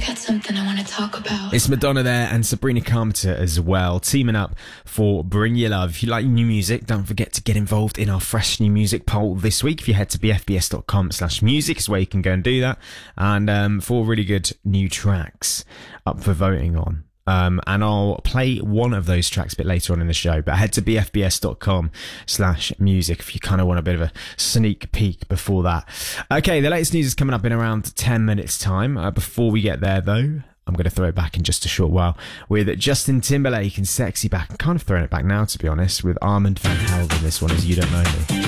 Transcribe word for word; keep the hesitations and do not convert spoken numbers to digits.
Something I want to talk about. It's Madonna there and Sabrina Carpenter as well, teaming up for Bring Your Love. If you like new music, don't forget to get involved in our fresh new music poll this week. If you head to bfbs.com slash music is where you can go and do that. And um, four really good new tracks up for voting on. Um, and I'll play one of those tracks a bit later on in the show, but head to bfbs.com slash music if you kind of want a bit of a sneak peek before that. Okay, the latest news is coming up in around ten minutes time. Uh, before we get there though, I'm going to throw it back in just a short while with Justin Timberlake and Sexy Back. I'm kind of throwing it back now, to be honest, with Armand van Helden. This one is You Don't Know Me.